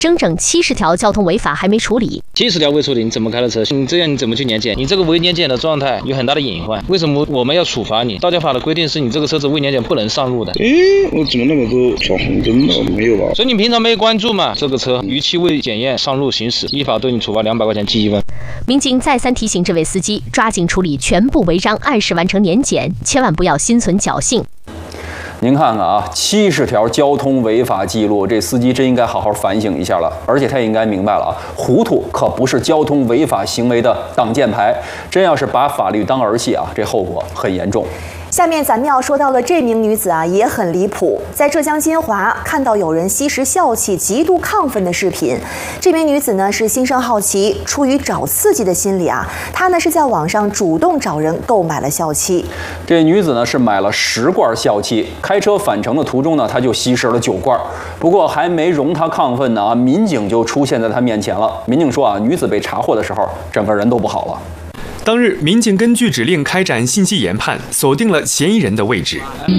整整70条交通违法还没处理。 70条未处理，你怎么开的车？你这样你怎么去年检？你这个未年检的状态有很大的隐患。为什么我们要处罚你？道交法的规定是你这个车子未年检不能上路的。 我怎么那么多闯红灯呢？没有吧？ 所以你平常没关注嘛？这个车逾期未检验上路行驶，依法对你处罚200块钱记1分。 民警再三提醒这位司机，抓紧处理全部违章，按时完成年检，千万不要心存侥幸。 您看看啊，70条交通违法记录，这司机真应该好好反省一下了。而且他也应该明白了啊，糊涂可不是交通违法行为的挡箭牌。真要是把法律当儿戏啊，这后果很严重。 下面咱们要说到的这名女子啊，也很离谱。在浙江金华看到有人吸食笑气、极度亢奋的视频。这名女子呢是心生好奇，出于找刺激的心理啊，她呢是在网上主动找人购买了笑气。 这女子呢是买了10罐笑气，开车返程的途中呢，她就吸食了9罐。不过还没容她亢奋呢，民警就出现在她面前了。民警说啊，女子被查获的时候，整个人都不好了。 当日，民警根据指令开展信息研判，锁定了嫌疑人的位置。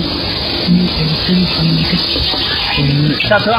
下车，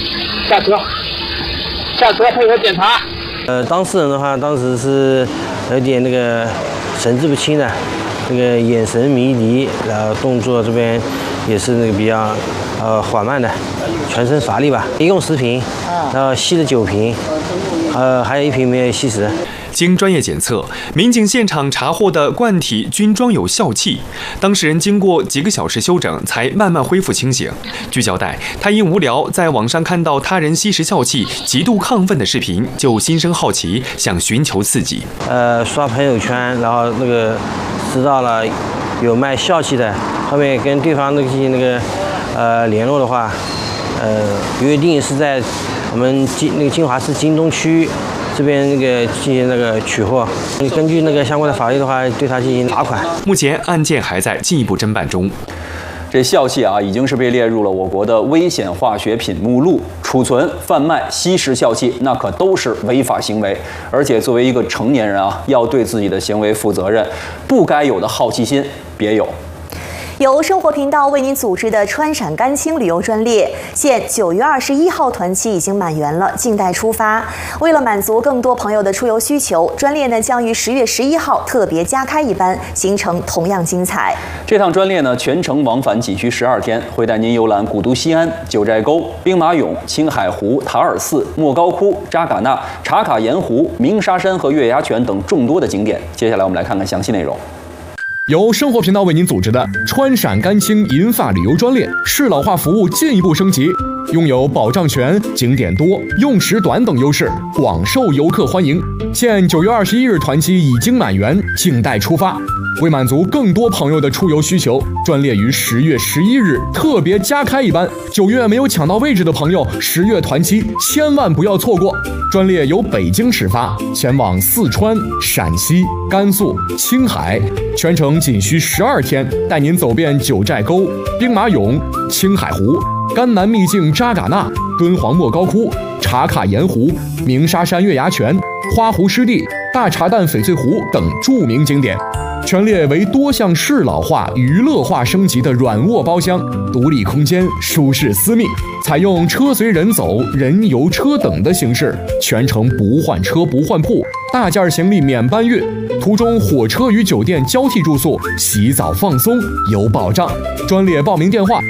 配合检查。 当事人的话，当时是有点那个神志不清的，那个眼神迷离，然后动作这边也是那个比较缓慢的，全身乏力吧。一共10瓶，然后吸了9瓶，还有1瓶没有吸食。 经专业检测，民警现场查获的罐体均装有笑气。当事人经过几个小时休整，才慢慢恢复清醒。据交代，他因无聊在网上看到他人吸食笑气、极度亢奋的视频，就心生好奇，想寻求刺激。 刷朋友圈，然后那个知道了有卖笑气的，后面跟对方那个联络的话，约定是在我们金华市金东区。这边那个进行那个取货，根据那个相关的法律的话，对他进行罚款。 目前案件还在进一步侦办中。 这笑气啊，已经是被列入了我国的危险化学品目录，储存、贩卖、吸食笑气，那可都是违法行为。而且作为一个成年人啊，要对自己的行为负责任，不该有的好奇心别有。 由生活频道为您组织的川陕甘青旅游专列，现9月21号团期已经满员了，静待出发。为了满足更多朋友的出游需求，专列呢将于10月11号特别加开一班，行程同样精彩。 这趟专列呢全程往返仅需12天，会带您游览古都西安、九寨沟、兵马俑、青海湖、塔尔寺、莫高窟、扎尕那、茶卡盐湖、鸣沙山和月牙泉等众多的景点。接下来我们来看看详细内容。 由生活频道为您组织的川陕甘青银发旅游专列，适老化服务进一步升级，拥有保障全、景点多、用时短等优势，广受游客欢迎。现9月21日团期已经满员，静待出发。为满足更多朋友的出游需求，专列于10月11日特别加开一班。9月没有抢到位置的朋友，10月团期千万不要错过。专列由北京始发，前往四川、陕西、甘肃、青海，全程仅需12天，带您走遍九寨沟、兵马俑、青海湖、甘南秘境扎尕那、敦煌莫高窟、茶卡盐湖、鸣沙山月牙泉、花湖湿地、大茶蛋翡翠湖等著名景点。全列为多项适老化、娱乐化升级的软卧包厢，独立空间，舒适私密，采用车随人走、人游车等的形式，全程不换车不换铺，大件行李免搬运，途中火车与酒店交替住宿，洗澡放松有保障。专列报名电话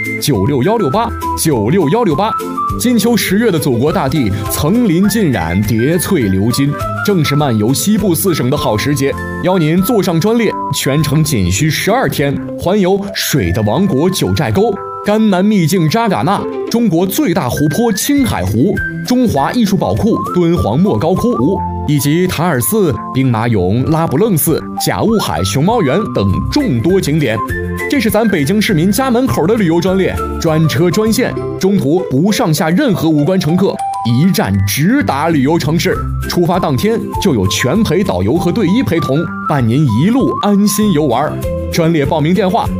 96168，96168。金秋10月的祖国大地层林尽染，叠翠流金，正是漫游西部4省的好时节。邀您坐上专列，全程仅需12天，环游水的王国九寨沟、甘南秘境扎尕那、中国最大湖泊青海湖、中华艺术宝库敦煌莫高窟，以及塔尔寺、兵马俑、拉卜楞寺、甲雾海熊猫园等众多景点。这是咱北京市民家门口的旅游专列，专车专线，中途不上下任何无关乘客，一站直达旅游城市。出发当天就有全陪导游和队医陪同，伴您一路安心游玩。专列报名电话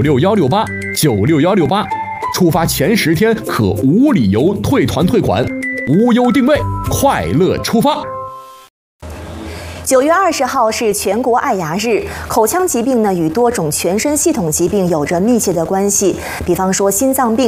96168，96168。出发前10天可无理由退团退款，无忧定位，快乐出发。 9月20号是全国爱牙日。口腔疾病呢与多种全身系统疾病有着密切的关系，比方说心脏病、